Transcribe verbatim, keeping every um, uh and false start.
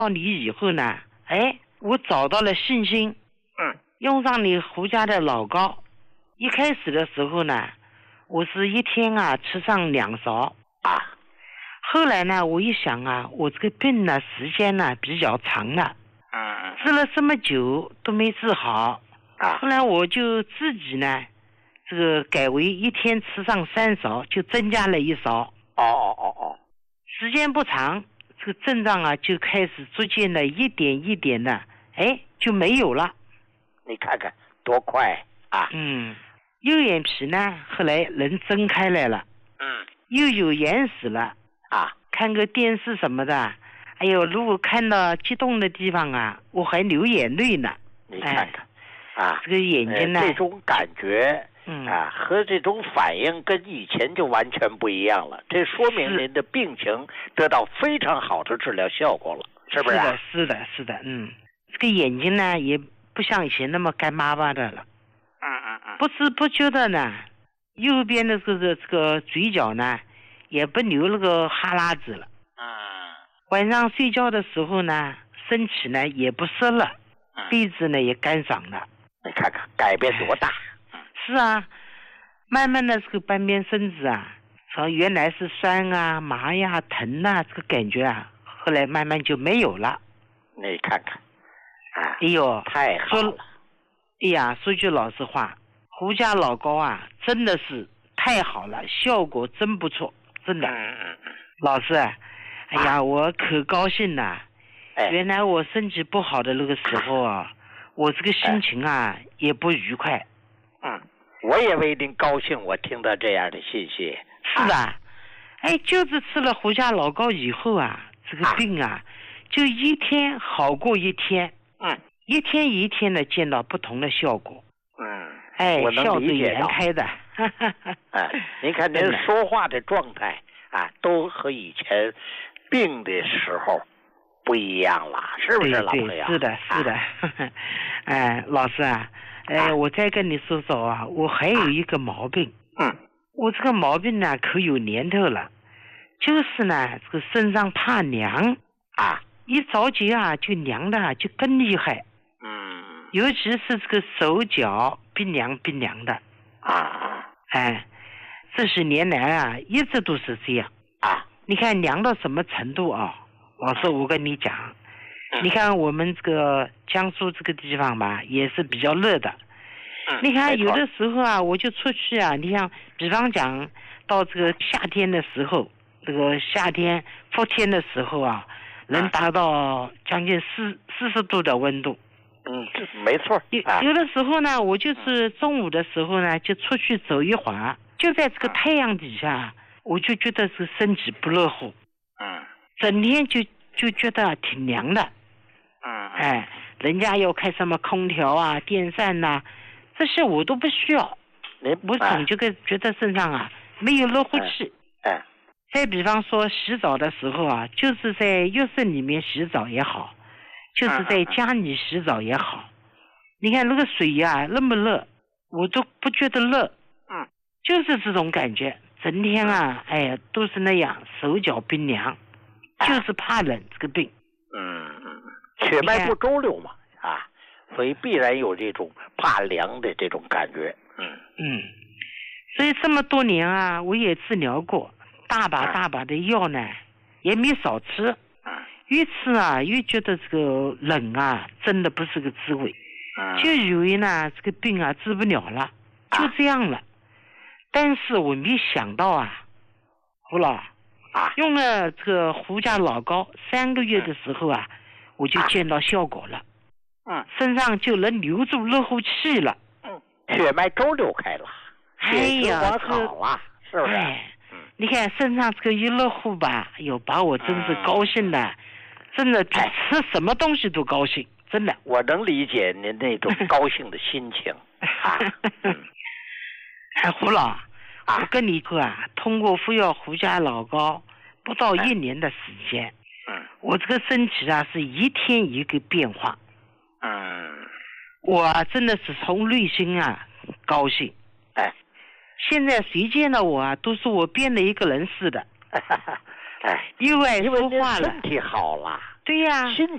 到你以后呢，哎，我找到了信心。 嗯， 用上你胡家的老膏。一开始的时候呢，我是一天啊吃上两勺啊。 后来呢，我一想啊，我这个病呢时间呢比较长了， 嗯， 治了这么久都没治好啊。 后来我就自己呢，这个改为一天吃上三勺，就增加了一勺。 哦哦哦哦。 时间不长，这个症状啊就开始逐渐的一点一点的，哎，就没有了。 你看看多快啊！ 嗯，右眼皮呢后来能睁开来了。 嗯， 又有眼屎了啊！ 看个电视什么的，哎呦，如果看到激动的地方啊，我还流眼泪呢。 你看看，哎、啊， 这个眼睛呢， 呃、这种感觉， 嗯啊，和这种反应跟以前就完全不一样了。这说明您的病情得到非常好的治疗效果了，是不是、啊？ 是的，是的，是的，嗯，这个眼睛呢也不像以前那么干巴巴的了。 嗯嗯嗯。 不知不觉的呢，右边的这个这个嘴角呢，也不流那个哈喇子了。 嗯。 晚上睡觉的时候呢，身体呢也不湿了，鼻子呢也干爽了。 你看看改变多大！ 是啊，慢慢的这个半边身子啊，从原来是酸啊、麻呀、疼啊这个感觉啊，后来慢慢就没有了。 你看看，啊， 哎呦， 太好了！ 哎呀，说句老实话，胡家老膏啊，真的是太好了，效果真不错，真的。 嗯嗯嗯。 老师，哎呀，啊、我可高兴了。 哎。 原来我身体不好的那个时候啊，我这个心情啊、哎、也不愉快。 嗯，我也为您高兴，我听到这样的信息。 是的，啊、哎，就是吃了胡家老膏以后啊，这个病啊，啊就一天好过一天。 嗯。 一天一天的见到不同的效果。 嗯。 哎， 我能理解到。 笑对颜开的。 哎，您看您说话的状态啊，都和以前病的时候不一样了，是不是老师呀？ 是的，是的。哎，老师啊，哎、啊，我再跟你说说啊，我还有一个毛病。 嗯。 我这个毛病呢，可有年头了，就是呢，这个身上怕凉啊， 一着急啊，就凉的就更厉害。 嗯。 尤其是这个手脚冰凉冰凉的。 啊。 哎，这些年来啊，一直都是这样啊。 你看凉到什么程度啊？老师，我跟你讲，嗯、你看我们这个江苏这个地方吧，也是比较热的。 嗯、 你看有的时候啊，我就出去啊，你像比方讲到这个夏天的时候，这个夏天伏天的时候啊，能达到将近四四十度的温度。 嗯，这没错。 有有的时候呢，我就是中午的时候呢，就出去走一会儿，就在这个太阳底下，我就觉得是身体不热乎。 嗯。 整天就就觉得挺凉的。 嗯。 哎，人家要开什么空调啊、电扇呐、啊，这些我都不需要。我总觉得觉得身上啊没有热乎气。 哎。哎再比方说洗澡的时候啊，就是在浴室里面洗澡也好。就是在家里洗澡也好，嗯、你看那个水呀、啊、那么热，我都不觉得热。 嗯， 就是这种感觉，整天啊，哎呀，都是那样，手脚冰凉，就是怕冷这个病。 嗯嗯，血脉不周流嘛，啊，所以必然有这种怕凉的这种感觉。嗯嗯，所以这么多年啊，我也治疗过，大把大把的药呢，也没少吃。越吃啊越觉得这个冷啊真的不是个滋味， 嗯、 就以为呢这个病啊治不了了，就这样了。啊、但是我没想到啊，胡老啊， 用了这个胡家老膏三个月的时候啊，嗯、我就见到效果了， 嗯， 身上就能留住热乎气了， 嗯，血脉周流开了， 哎呀， 好了，是不是？ 哎，嗯、你看身上这个一热乎吧，哎呦，把我真是高兴的。嗯真的比吃什么东西都高兴，真的。 我能理解您那种高兴的心情。啊嗯、 哎，胡老，啊、我跟你说啊，通过服药胡家老膏不到一年的时间， 嗯， 我这个身体啊是一天一个变化。 嗯， 我真的是从内心啊高兴。 哎， 现在谁见到我啊，都说我变了一个人似的。 哎， 又爱说话了， 身体好了， 对呀、 心